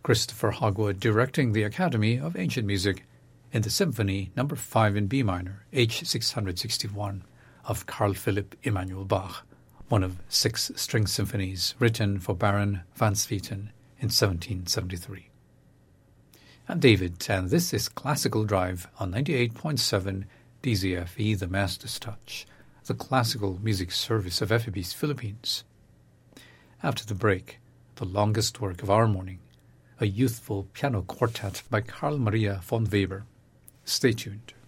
Christopher Hogwood directing the Academy of Ancient Music in the Symphony No. 5 in B minor, H. 661, of Carl Philipp Emanuel Bach, one of 6 string symphonies written for Baron van Swieten in 1773. I'm David, and this is Classical Drive on 98.7 DZFE, the Master's Touch, the classical music service of FEB's Philippines. After the break, the longest work of our morning, a youthful piano quartet by Carl Maria von Weber. Stay tuned.